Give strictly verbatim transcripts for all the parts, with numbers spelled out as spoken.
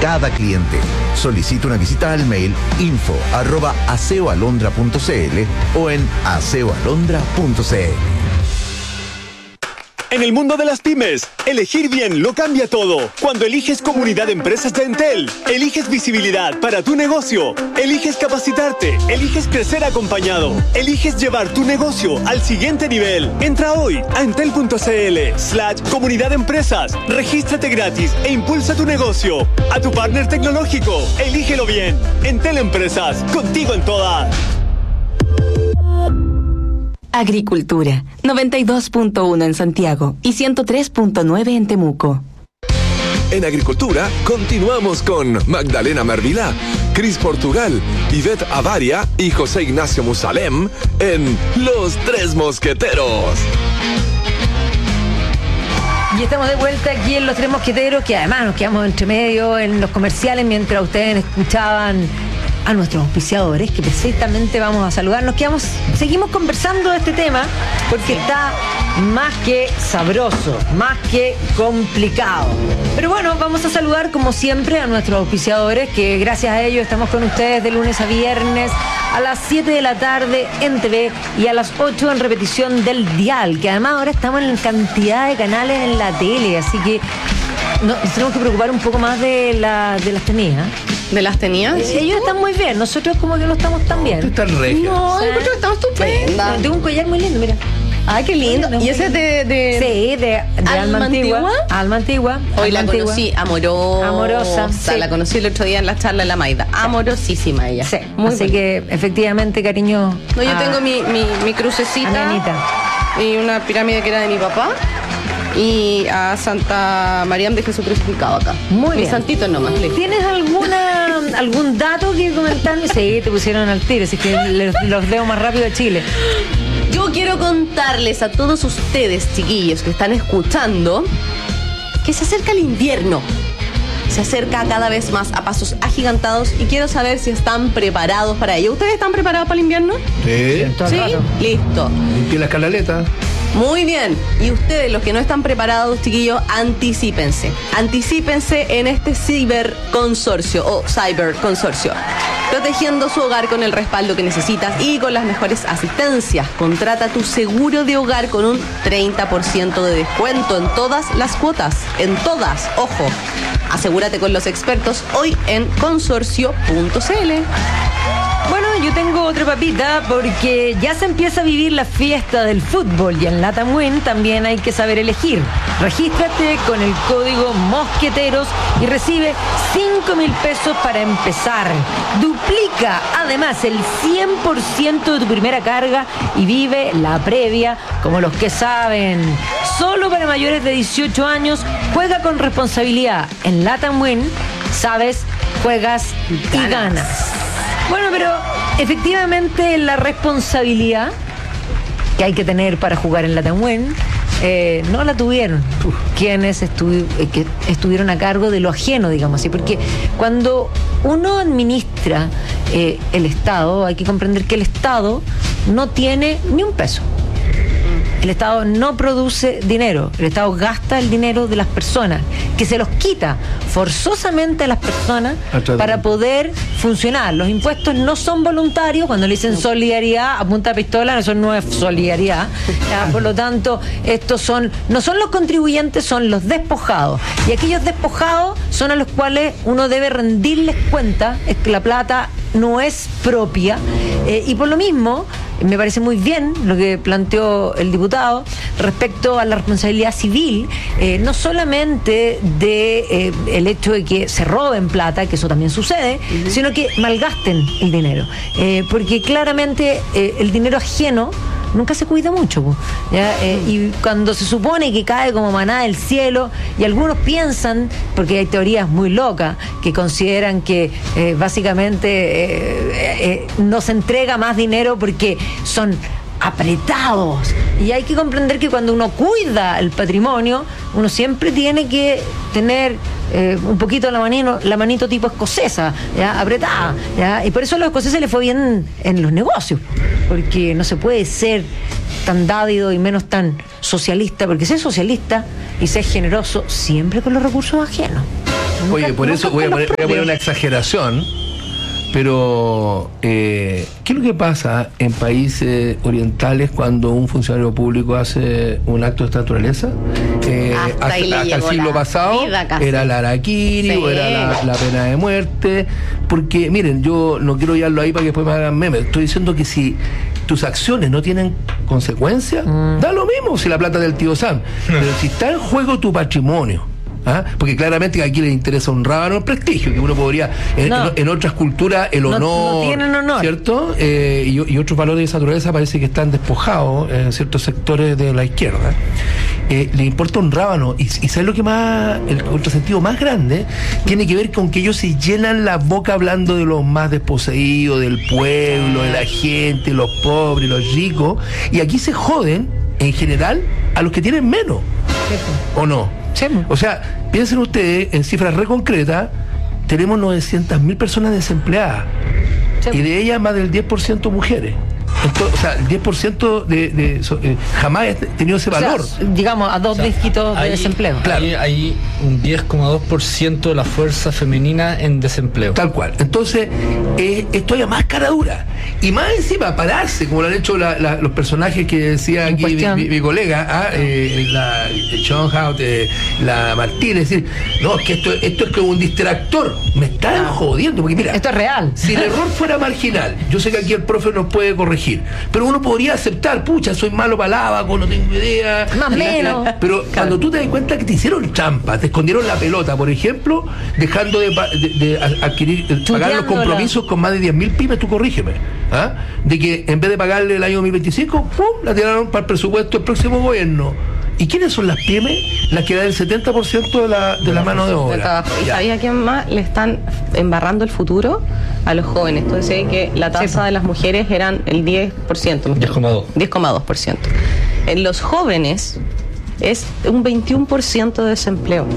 cada cliente. Solicita una visita al mail info arroba aseoalondra punto cl o en aseoalondra punto cl. En el mundo de las pymes, elegir bien lo cambia todo. Cuando eliges Comunidad de Empresas de Entel, eliges visibilidad para tu negocio, eliges capacitarte, eliges crecer acompañado, eliges llevar tu negocio al siguiente nivel. Entra hoy a entel.cl slash Comunidad de Empresas, regístrate gratis e impulsa tu negocio. A tu partner tecnológico, elígelo bien. Entel Empresas, contigo en todas. Agricultura, noventa y dos punto uno en Santiago y ciento tres punto nueve en Temuco. En Agricultura, continuamos con Magdalena Mervilá, Cris Portugal, Ivette Avaria y José Ignacio Musalem en Los Tres Mosqueteros. Y estamos de vuelta aquí en Los Tres Mosqueteros, que además nos quedamos entre medio en los comerciales mientras ustedes escuchaban a nuestros auspiciadores, que precisamente vamos a saludar. Nos quedamos, seguimos conversando de este tema porque está más que sabroso, más que complicado. Pero bueno, vamos a saludar como siempre a nuestros auspiciadores, que gracias a ellos estamos con ustedes de lunes a viernes a las siete de la tarde en T V y a las ocho en repetición del dial, que además ahora estamos en cantidad de canales en la tele, así que no, nos tenemos que preocupar un poco más de, la, de las tenidas. ¿De las tenías? Eh, ellos están muy bien, nosotros como que no estamos tan bien. Tú estás regia. No, yo creo que estamos estupendas. Tengo un collar muy lindo, mira. Ay, qué lindo. ¿Y ese es de, de...? Sí, de, de ¿Alma Alma Antigua? Antigua? Alma Antigua. Hoy la Alma Antigua. conocí, amorosa. Amorosa, sí. La conocí el otro día en la charla de la Maida. Amorosísima ella. Sí, muy así buena. que efectivamente, cariño. No, yo a- tengo mi, mi, mi a crucecita Nenita. y una pirámide que era de mi papá. Y a Santa María de Jesús crucificado acá. Muy Mi bien. santito nomás. listo. ¿Tienes alguna algún dato que comentar? Sí, te pusieron al tiro, así que les- los leo más rápido a Chile. Yo quiero contarles a todos ustedes, chiquillos, que están escuchando, que se acerca el invierno. Se acerca cada vez más a pasos agigantados y quiero saber si están preparados para ello. ¿Ustedes están preparados para el invierno? Sí. Todo el ¿Sí? rato. Listo. Limpié la escalaleta. Muy bien. Y ustedes, los que no están preparados, chiquillos, anticípense. Anticípense en este ciberconsorcio o cyberconsorcio. Protegiendo su hogar con el respaldo que necesitas y con las mejores asistencias. Contrata tu seguro de hogar con un treinta por ciento de descuento en todas las cuotas. En todas, ojo. Asegúrate con los expertos hoy en consorcio punto cl. Bueno, yo tengo otra papita porque ya se empieza a vivir la fiesta del fútbol y en Latam Win también hay que saber elegir. Regístrate con el código Mosqueteros y recibe cinco mil pesos para empezar. Duplica además el cien por ciento de tu primera carga y vive la previa como los que saben. Solo para mayores de dieciocho años, juega con responsabilidad. En Latam Win, sabes, juegas y ganas. Bueno, pero efectivamente la responsabilidad que hay que tener para jugar en Latam Win eh, no la tuvieron quienes estu- eh, que estuvieron a cargo de lo ajeno, digamos así, porque cuando uno administra eh, el Estado, hay que comprender que el Estado no tiene ni un peso. El Estado no produce dinero, el Estado gasta el dinero de las personas, que se los quita forzosamente a las personas para poder funcionar. Los impuestos no son voluntarios, cuando le dicen solidaridad a punta de pistola, eso no es solidaridad. ¿Ya? Por lo tanto, estos son, no son los contribuyentes, son los despojados. Y aquellos despojados son a los cuales uno debe rendirles cuenta, es que la plata no es propia, eh, y por lo mismo me parece muy bien lo que planteó el diputado respecto a la responsabilidad civil, eh, no solamente de eh, el hecho de que se roben plata, que eso también sucede, uh-huh. sino que malgasten el dinero, eh, porque claramente eh, el dinero ajeno nunca se cuida mucho, ¿ya? Eh, y cuando se supone que cae como maná del cielo, y algunos piensan, porque hay teorías muy locas que consideran que eh, básicamente eh, eh, no se entrega más dinero porque son apretados, y hay que comprender que cuando uno cuida el patrimonio, uno siempre tiene que tener eh, un poquito la manito, la manito tipo escocesa, ¿ya? Apretada, ¿ya? Y por eso a los escoceses les fue bien en los negocios, porque no se puede ser tan dádido y menos tan socialista, porque ser socialista y ser generoso siempre con los recursos ajenos. Oye, por nunca eso voy a, con los poner, voy a poner propios. una exageración, pero eh, ¿qué es lo que pasa en países orientales cuando un funcionario público hace un acto de esta naturaleza? Eh, Hasta ahí le hasta el llegó siglo la pasado vida casi. era la harakiri Sí. o era la, la pena de muerte, porque miren, yo no quiero llevarlo ahí para que después me hagan memes, estoy diciendo que si tus acciones no tienen consecuencias, Mm. da lo mismo si la plata es del tío Sam, pero si está en juego tu patrimonio, ¿ah? Porque claramente aquí les interesa un rábano el prestigio, que uno podría, en, No. en- en otras culturas, el No- honor, no tienen honor. ¿cierto? Eh, y, y otros valores de esa naturaleza parece que están despojados en ciertos sectores de la izquierda. Eh, le importa un rábano, y, y ¿sabes lo que más, el contrasentido más grande? Tiene que ver con que ellos se llenan la boca hablando de los más desposeídos, del pueblo, de la gente, los pobres, los ricos, y aquí se joden, en general, a los que tienen menos, ¿o no? Sí. O sea, piensen ustedes, en cifras re concretas, tenemos novecientas mil personas desempleadas, Sí. y de ellas más del diez por ciento mujeres. Entonces, o sea, el diez por ciento de, de so- eh, jamás he tenido ese O sea, valor. digamos, a dos dígitos de Hay- desempleo. Claro. Hay, hay un diez coma dos por ciento de la fuerza femenina en desempleo. Tal cual. Entonces, eh, es todavía más cara dura. Y más encima, pararse, como lo han hecho la- la- los personajes que decía En aquí mi, cuestión. mi- mi colega, ah, eh, la Schoenhout, eh, la Martínez, decir, no, es que esto, esto es como un distractor. Me están jodiendo, porque mira, Esto es real. si el error fuera marginal, yo sé que aquí el profe nos puede corregir, pero uno podría aceptar, pucha, soy malo para el abaco, no tengo idea. Más o menos. Pero cuando tú te das cuenta que te hicieron trampa, te escondieron la pelota, por ejemplo, dejando de, pa- de- de adquirir, de pagar los Chuteándola. compromisos con más de diez mil pymes, tú corrígeme, ¿ah? De que en vez de pagarle el año dos mil veinticinco, ¡pum!, la tiraron para el presupuesto del próximo gobierno. ¿Y quiénes son las pymes? Las que dan el setenta por ciento de la, de la mano de de obra. trabajo. ¿Y Ya. sabía quién más le están embarrando el futuro? A los jóvenes. Entonces decía que la tasa de las mujeres eran el diez por ciento. diez coma dos. diez coma dos por ciento. En los jóvenes es un veintiuno por ciento de desempleo.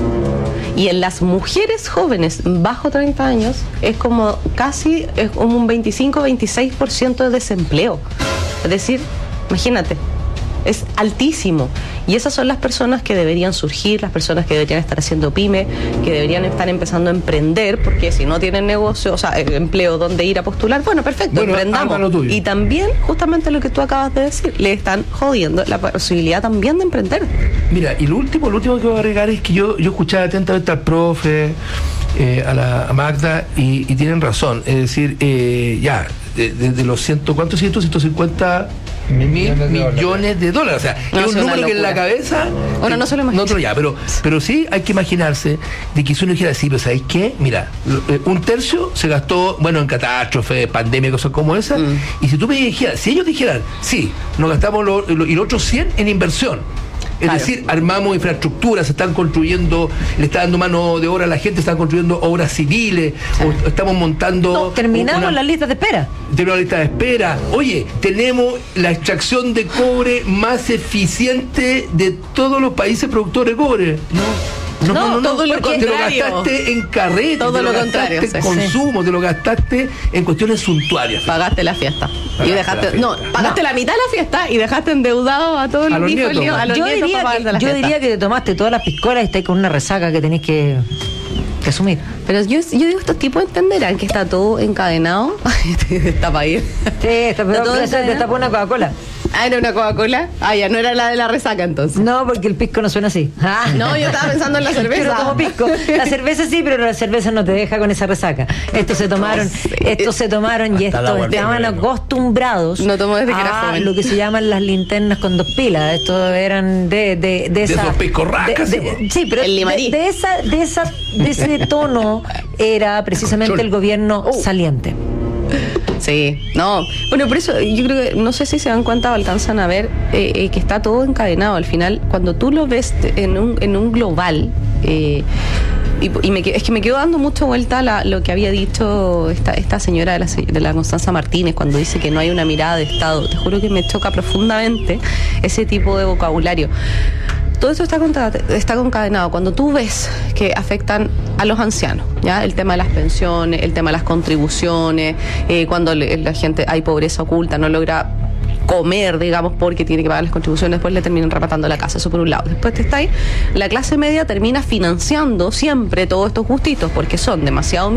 Y en las mujeres jóvenes bajo treinta años es como casi es como un veinticinco a veintiséis por ciento de desempleo. Es decir, imagínate, es altísimo. Y esas son las personas que deberían surgir, las personas que deberían estar haciendo pyme, que deberían estar empezando a emprender, porque si no tienen negocio, o sea, eh, empleo donde ir a postular, bueno, perfecto, Bueno, haga lo emprendamos. tuyo. Y también, justamente lo que tú acabas de decir, le están jodiendo la posibilidad también de emprender. Mira, y lo último, lo último que voy a agregar es que yo, yo escuchaba atentamente al profe, eh, a la a Magda, y, y tienen razón. Es decir, eh, ya, desde de, de los ciento, ¿cuántos ciento? ciento cincuenta mil Millones de millones de dólares. O sea, No, es es un una número que en la locura. cabeza. Bueno, no se lo imagina. No, ya, pero, pero sí hay que imaginarse de que si uno dijera, sí, pero ¿sabéis qué? Mira, lo- eh, un tercio se gastó, bueno, en catástrofe, pandemia, cosas como esa. Mm. Y si tú me dijeras, si ellos dijeran, sí, nos gastamos lo, lo- y los otros cien en inversión. Es Claro. decir, armamos infraestructuras, se están construyendo, le está dando mano de obra a la gente, se están construyendo obras civiles, o estamos montando. No, terminamos una- la lista de espera. tenemos una lista de espera. Oye, tenemos la extracción de cobre más eficiente de todos los países productores de cobre. No. No, no, no, todo lo te lo contrario. gastaste en carrete, Todo te lo, lo gastaste contrario, en sí. consumo, te lo gastaste en cuestiones suntuarias. Pagaste la fiesta. Pagaste y dejaste, la fiesta. no, pagaste la mitad de la fiesta y dejaste endeudado a todos A los los hijos, nietos, lío, a los Yo nietos diría, para pagarse que, la yo fiesta. diría que te tomaste todas las piscolas y estás con una resaca que tenés que, que asumir. Pero yo, yo digo, estos tipos entenderán que está todo encadenado. Está para ir. Sí, está, pero todo se encadenado? destapó una Coca-Cola. Ah, ¿era una Coca-Cola? Ah, ya, no era la de la resaca entonces. No, porque el pisco no suena así. Ah. No, yo estaba pensando en la cerveza. Yo no tomo pisco. La cerveza sí, pero la cerveza no te deja con esa resaca. Estos se tomaron, No sé. estos se tomaron y Hasta el estos agua estaban también, ¿no? acostumbrados No tomo desde que era a joven. lo que se llaman las linternas con dos pilas. Estos eran de, de, de esa. esos piscorrascas, de- sí, de- sí, pero El de, limarí. de esa, de esa, de ese tono era precisamente Control. el gobierno Oh. saliente. Sí, no. Bueno, por eso yo creo que no sé si se dan cuenta o alcanzan a ver eh, eh, que está todo encadenado. Al final, cuando tú lo ves en un, en un global, eh, y, y me, que- es que me quedo dando mucha vuelta la, lo que había dicho esta, esta señora de la, se- de la Constanza Martínez cuando dice que no hay una mirada de Estado. Te juro que me choca profundamente ese tipo de vocabulario. Todo eso está, contra- está concadenado. Cuando tú ves que afectan a los ancianos, ¿ya? El tema de las pensiones, el tema de las contribuciones, eh, cuando le- la gente hay pobreza oculta, no logra comer, digamos, porque tiene que pagar las contribuciones, después le terminan rematando la casa, eso por un lado. Después está ahí, la clase media termina financiando siempre todos estos gustitos porque son demasiado